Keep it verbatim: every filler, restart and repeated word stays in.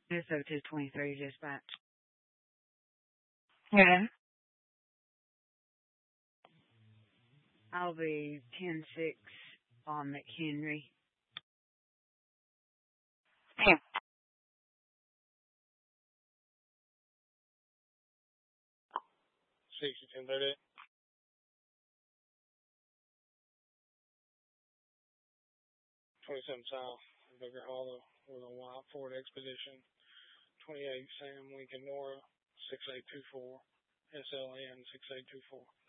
S O two twenty-three dispatch. Yeah. I'll be ten six on McHenry. Yeah. sixty, ten thirty. twenty-seven South, Booker Hollow, with a white Ford Expedition. twenty-eight Sam Lincoln Nora, six eight two four, S L N six eight two four.